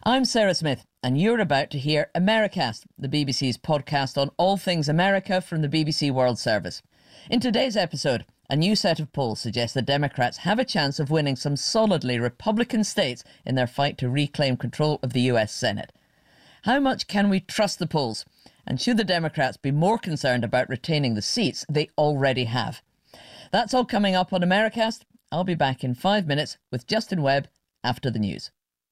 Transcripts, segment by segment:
I'm Sarah Smith, and you're about to hear Americast, the BBC's podcast on all things America from the BBC World Service. In today's episode, a new set of polls suggests the Democrats have a chance of winning some solidly Republican states in their fight to reclaim control of the US Senate. How much can we trust the polls? And should the Democrats be more concerned about retaining the seats they already have? That's all coming up on Americast. I'll be back in 5 minutes with Justin Webb after the news.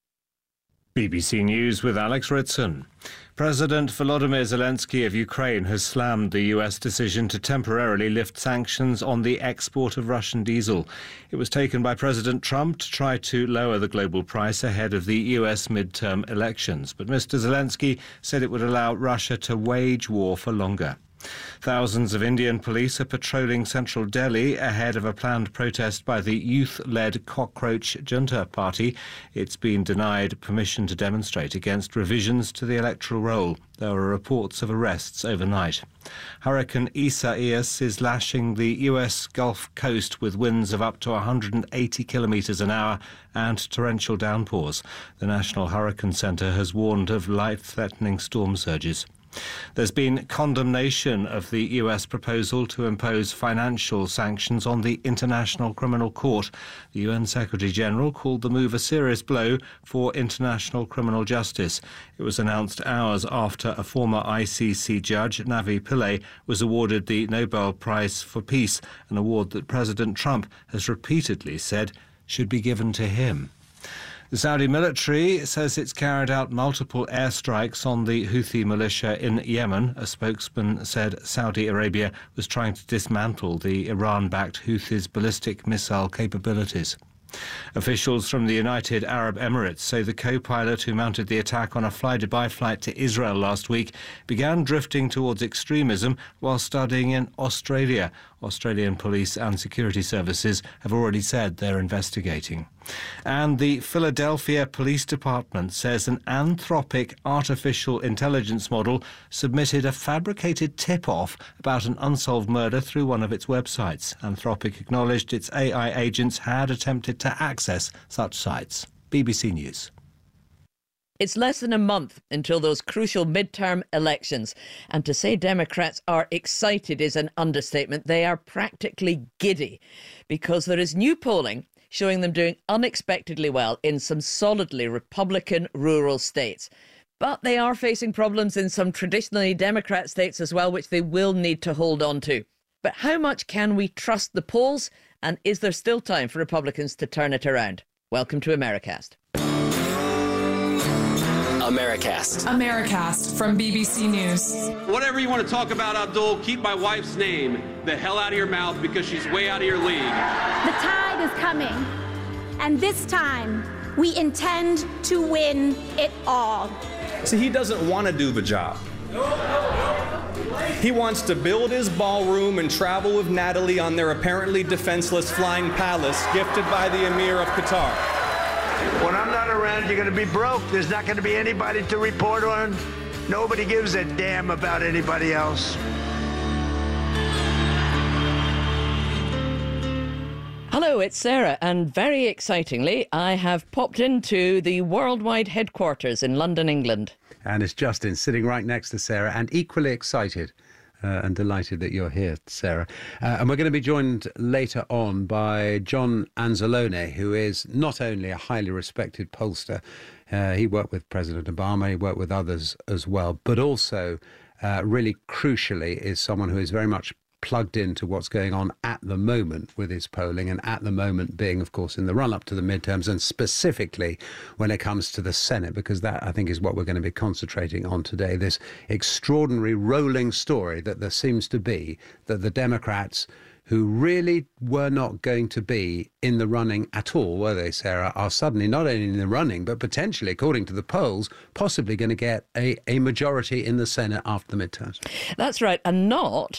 BBC News with Alex Ritson. President Volodymyr Zelensky of Ukraine has slammed the US decision to temporarily lift sanctions on the export of Russian diesel. It was taken by President Trump to try to lower the global price ahead of the US midterm elections. But Mr. Zelensky said it would allow Russia to wage war for longer. Thousands of Indian police are patrolling central Delhi ahead of a planned protest by the youth-led Cockroach Junta Party. It's been denied permission to demonstrate against revisions to the electoral roll. There were reports of arrests overnight. Hurricane Isaias is lashing the US Gulf Coast with winds of up to 180 kilometres an hour and torrential downpours. The National Hurricane Centre has warned of life-threatening storm surges. There's been condemnation of the US proposal to impose financial sanctions on the International Criminal Court. The UN Secretary-General called the move a serious blow for international criminal justice. It was announced hours after a former ICC judge, Navi Pillay, was awarded the Nobel Prize for Peace, an award that President Trump has repeatedly said should be given to him. The Saudi military says it's carried out multiple airstrikes on the Houthi militia in Yemen. A spokesman said Saudi Arabia was trying to dismantle the Iran-backed Houthis' ballistic missile capabilities. Officials from the United Arab Emirates say the co-pilot who mounted the attack on a fly-by flight to Israel last week began drifting towards extremism while studying in Australia. Australian police and security services have already said they're investigating. And the Philadelphia Police Department says an Anthropic artificial intelligence model submitted a fabricated tip-off about an unsolved murder through one of its websites. Anthropic acknowledged its AI agents had attempted to access such sites. BBC News. It's less than a month until those crucial midterm elections. And to say Democrats are excited is an understatement. They are practically giddy because there is new polling showing them doing unexpectedly well in some solidly Republican rural states. But they are facing problems in some traditionally Democrat states as well, which they will need to hold on to. But how much can we trust the polls? And is there still time for Republicans to turn it around? Welcome to Americast. Americast from BBC News. Whatever you want to talk about, Abdul, keep my wife's name the hell out of your mouth because she's way out of your league. The tide is coming, and this time we intend to win it all. See, he doesn't want to do the job. He wants to build his ballroom and travel with Natalie on their apparently defenseless flying palace gifted by the Emir of Qatar. When I'm not around, you're going to be broke. There's not going to be anybody to report on. Nobody gives a damn about anybody else. Hello, it's Sarah, and very excitingly, I have popped into the worldwide headquarters in London, England. And it's Justin sitting right next to Sarah and equally excited and delighted that you're here, Sarah. And we're going to be joined later on by John Anzalone, who is not only a highly respected pollster, he worked with President Obama, he worked with others as well, but also really crucially is someone who is very much plugged into what's going on at the moment with his polling, and at the moment being, of course, in the run-up to the midterms, and specifically when it comes to the Senate, because that, I think, is what we're going to be concentrating on today, this extraordinary rolling story that there seems to be, that the Democrats, who really were not going to be in the running at all, were they, Sarah, are suddenly not only in the running, but potentially, according to the polls, possibly going to get a majority in the Senate after the midterms. That's right, and not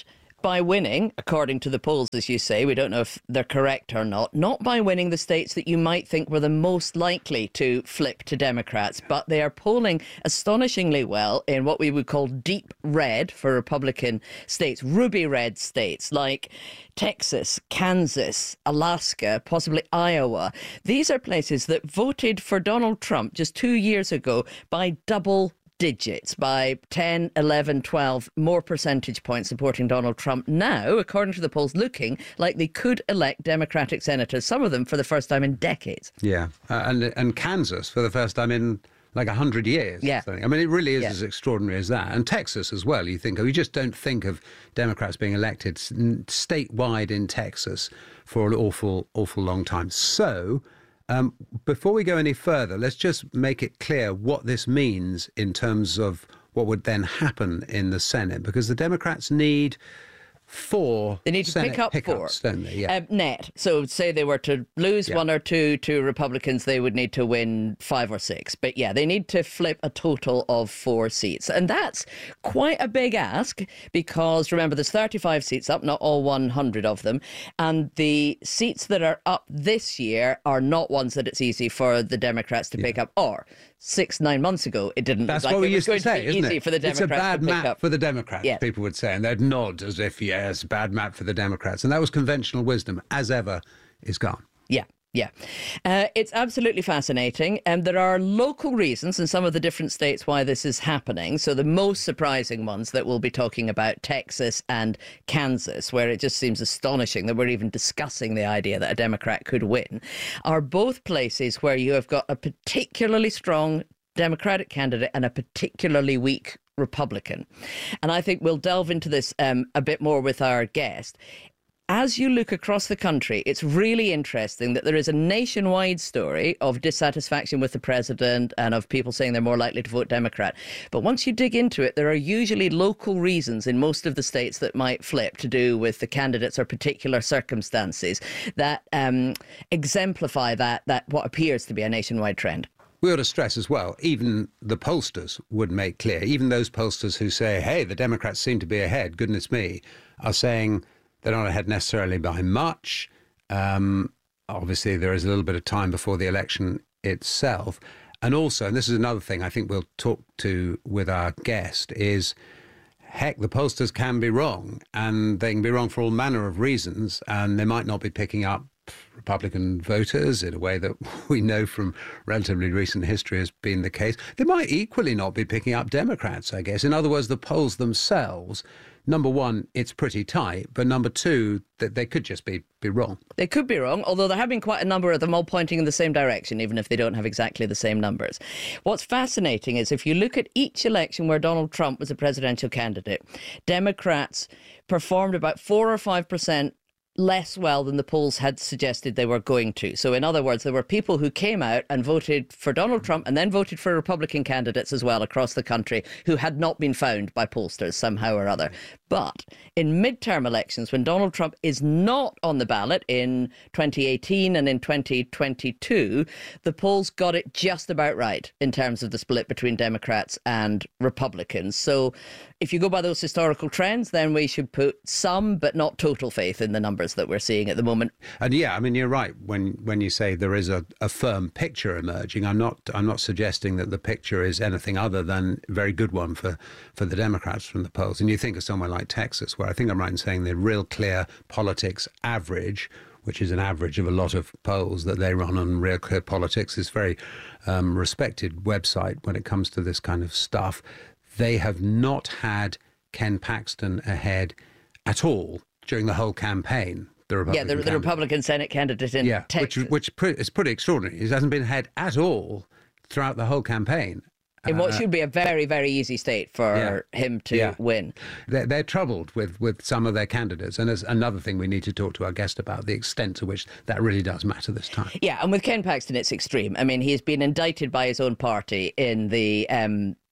by winning, according to the polls, as you say, we don't know if they're correct or not by winning the states that you might think were the most likely to flip to Democrats, but they are polling astonishingly well in what we would call deep red for Republican states, ruby red states like Texas, Kansas, Alaska, possibly Iowa. These are places that voted for Donald Trump just 2 years ago by double digits, by 10, 11, 12 more percentage points supporting Donald Trump. Now, according to the polls, looking like they could elect Democratic senators, some of them for the first time in decades. Yeah, and Kansas for the first time in like 100 years. Yeah. I mean, it really is as extraordinary as that. And Texas as well, you just don't think of Democrats being elected statewide in Texas for an awful long time. So before we go any further, let's just make it clear what this means in terms of what would then happen in the Senate, because the Democrats need 4 They need to Senate pick up pickups, 4 don't they? Yeah. net. So say they were to lose 1 or 2 to Republicans, they would need to win 5 or 6. But yeah, they need to flip a total of 4 seats. And that's quite a big ask because, remember, there's 35 seats up, not all 100 of them. And the seats that are up this year are not ones that it's easy for the Democrats to pick up. Or 6-9 months ago, it didn't That's look like what we it was used going to say, to be isn't easy it? for the Democrats it's a bad to pick map up. for the Democrats, Yeah. people would say, and they'd nod as if, yes, bad map for the Democrats. And that was conventional wisdom, as ever, is gone. Yeah. It's absolutely fascinating. And there are local reasons in some of the different states why this is happening. So the most surprising ones that we'll be talking about, Texas and Kansas, where it just seems astonishing that we're even discussing the idea that a Democrat could win, are both places where you have got a particularly strong Democratic candidate and a particularly weak Republican. And I think we'll delve into this a bit more with our guest. As you look across the country, it's really interesting that there is a nationwide story of dissatisfaction with the president and of people saying they're more likely to vote Democrat. But once you dig into it, there are usually local reasons in most of the states that might flip to do with the candidates or particular circumstances that exemplify that what appears to be a nationwide trend. We ought to stress as well, even the pollsters would make clear, even those pollsters who say, hey, the Democrats seem to be ahead, goodness me, are saying they're not ahead necessarily by much. Obviously, there is a little bit of time before the election itself. And also, and this is another thing I think we'll talk to with our guest, is, heck, the pollsters can be wrong, and they can be wrong for all manner of reasons, and they might not be picking up Republican voters in a way that we know from relatively recent history has been the case. They might equally not be picking up Democrats, I guess. In other words, the polls themselves, number one, it's pretty tight, but number two, that they could just be wrong. They could be wrong, although there have been quite a number of them all pointing in the same direction, even if they don't have exactly the same numbers. What's fascinating is if you look at each election where Donald Trump was a presidential candidate, Democrats performed about 4 or 5% less well than the polls had suggested they were going to. So in other words, there were people who came out and voted for Donald Trump and then voted for Republican candidates as well across the country who had not been found by pollsters somehow or other. But in midterm elections, when Donald Trump is not on the ballot in 2018 and in 2022, the polls got it just about right in terms of the split between Democrats and Republicans. So if you go by those historical trends, then we should put some but not total faith in the numbers that we're seeing at the moment. And yeah, I mean, you're right when you say there is a firm picture emerging. I'm not suggesting that the picture is anything other than a very good one for the Democrats from the polls. And you think of somewhere like Texas, where I think I'm right in saying the Real Clear Politics average, which is an average of a lot of polls that they run on Real Clear Politics, is a very respected website when it comes to this kind of stuff. They have not had Ken Paxton ahead at all during the whole campain. The Republican Senate candidate in Texas. Which is pretty extraordinary. He hasn't been ahead at all throughout the whole campaign. In what should be a very, very easy state for him to win. They're troubled with some of their candidates. And there's another thing we need to talk to our guest about, the extent to which that really does matter this time. Yeah, and with Ken Paxton, it's extreme. I mean, he's been indicted by his own party in the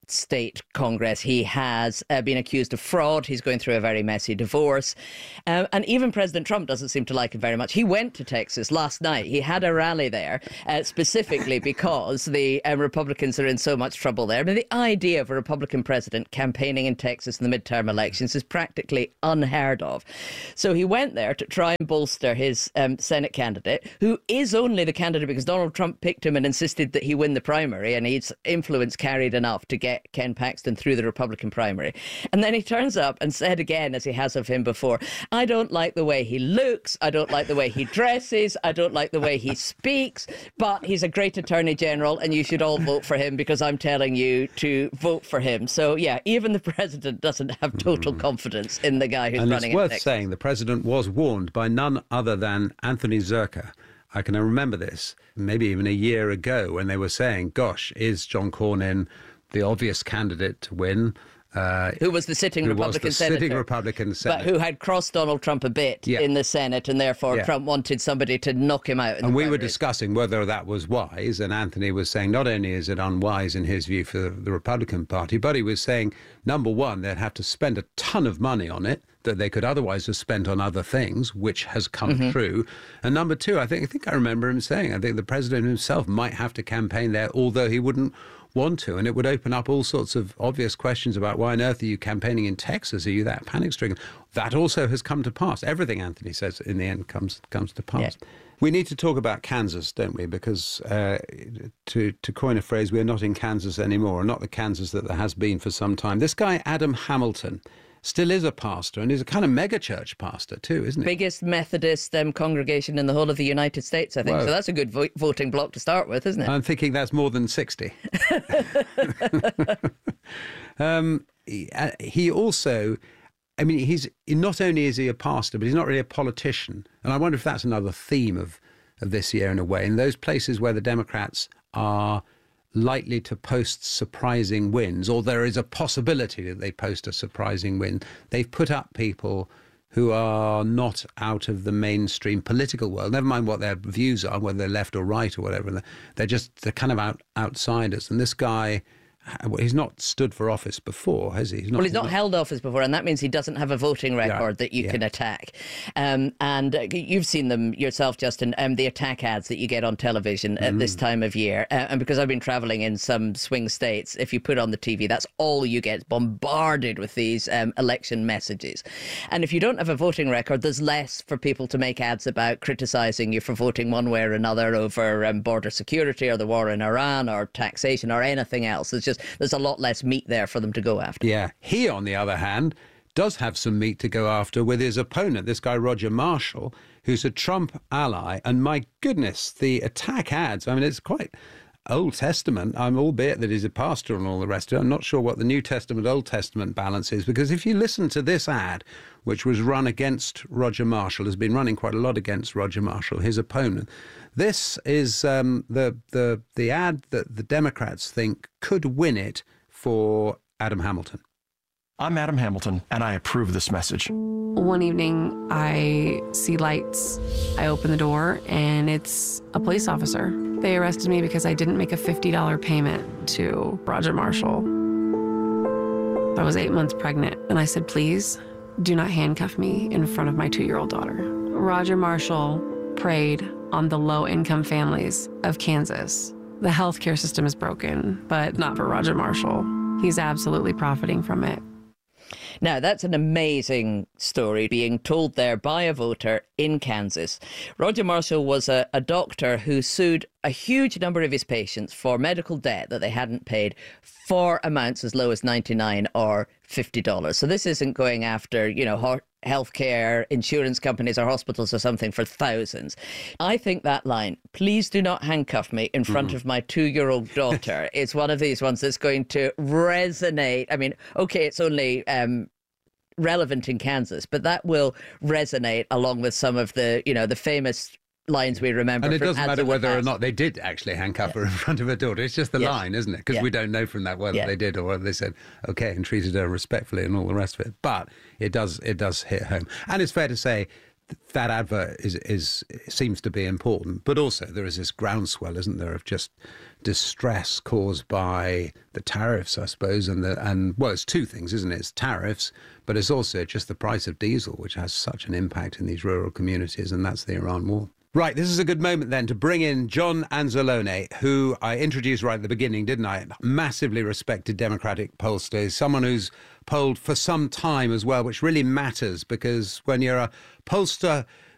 state Congress. He has been accused of fraud. He's going through a very messy divorce. And even President Trump doesn't seem to like him very much. He went to Texas last night. He had a rally there specifically because the Republicans are in so much trouble there. I mean, the idea of a Republican president campaigning in Texas in the midterm elections is practically unheard of. So he went there to try and bolster his Senate candidate, who is only the candidate because Donald Trump picked him and insisted that he win the primary, and his influence carried enough to get Ken Paxton through the Republican primary. And then he turns up and said again, as he has of him before, I don't like the way he looks, I don't like the way he dresses, I don't like the way he speaks, but he's a great Attorney General and you should all vote for him because I'm telling you to vote for him. So yeah, even the president doesn't have total confidence in the guy who's running it. And it's worth saying the president was warned by none other than Anthony Zerka. I can remember this, maybe even a year ago, when they were saying, gosh, is John Cornyn the obvious candidate to win? Who was the sitting Republican senator, but who had crossed Donald Trump a bit in the Senate, and therefore Trump wanted somebody to knock him out. And we were discussing whether that was wise, and Anthony was saying not only is it unwise in his view for the Republican Party, but he was saying, number one, they'd have to spend a ton of money on it that they could otherwise have spent on other things, which has come true. And number two, I think I remember him saying, I think the president himself might have to campaign there, although he wouldn't want to, and it would open up all sorts of obvious questions about why on earth are you campaigning in Texas? Are you that panic-stricken? That also has come to pass. Everything Anthony says in the end comes to pass. Yeah. We need to talk about Kansas, don't we? Because to coin a phrase, we're not in Kansas anymore, not the Kansas that there has been for some time. This guy, Adam Hamilton, still is a pastor, and he's a kind of mega-church pastor too, isn't he? Biggest Methodist congregation in the whole of the United States, I think. Whoa. So that's a good voting block to start with, isn't it? I'm thinking that's more than 60. He also, I mean, he's not only is he a pastor, but he's not really a politician. And I wonder if that's another theme of this year in a way. In those places where the Democrats are likely to post surprising wins, or there is a possibility that they post a surprising win, they've put up people who are not out of the mainstream political world, never mind what their views are, whether they're left or right or whatever. They're kind of outsiders. And this guy, he's not stood for office before, has he? He's not held office before, and that means he doesn't have a voting record that you can attack. And you've seen them yourself, Justin, the attack ads that you get on television at this time of year. And because I've been travelling in some swing states, if you put on the TV, that's all you get, bombarded with these election messages. And if you don't have a voting record, there's less for people to make ads about criticising you for voting one way or another over border security or the war in Iran or taxation or anything else. There's a lot less meat there for them to go after. Yeah. He, on the other hand, does have some meat to go after with his opponent, this guy Roger Marshall, who's a Trump ally. And my goodness, the attack ads, I mean, it's quite Old Testament, albeit that he's a pastor and all the rest of it. I'm not sure what the New Testament, Old Testament balance is, because if you listen to this ad, which was run against Roger Marshall, has been running quite a lot against Roger Marshall, his opponent. This is the ad that the Democrats think could win it for Adam Hamilton. I'm Adam Hamilton, and I approve this message. One evening, I see lights. I open the door, and it's a police officer. They arrested me because I didn't make a $50 payment to Roger Marshall. I was 8 months pregnant, and I said, please, do not handcuff me in front of my 2-year-old daughter. Roger Marshall preyed on the low-income families of Kansas. The healthcare system is broken, but not for Roger Marshall. He's absolutely profiting from it. Now, that's an amazing story being told there by a voter in Kansas. Roger Marshall was a doctor who sued a huge number of his patients for medical debt that they hadn't paid for amounts as low as $99 or $50. So this isn't going after, healthcare, insurance companies or hospitals or something for thousands. I think that line, please do not handcuff me in front of my 2-year-old daughter, is one of these ones that's going to resonate. I mean, okay, it's only relevant in Kansas, but that will resonate along with some of the, the famous lines we remember. And it doesn't matter whether or not they did actually handcuff her in front of her daughter. It's just the line, isn't it? Because we don't know from that whether they did or whether they said okay and treated her respectfully and all the rest of it. But it does hit home. And it's fair to say that advert seems to be important. But also there is this groundswell, isn't there, of just distress caused by the tariffs, I suppose, and well, it's two things, isn't it? It's tariffs, but it's also just the price of diesel, which has such an impact in these rural communities, and that's the Iran war. Right, this is a good moment then to bring in John Anzalone, who I introduced right at the beginning, didn't I? Massively respected Democratic pollster, someone who's polled for some time as well, which really matters, because when you're a pollster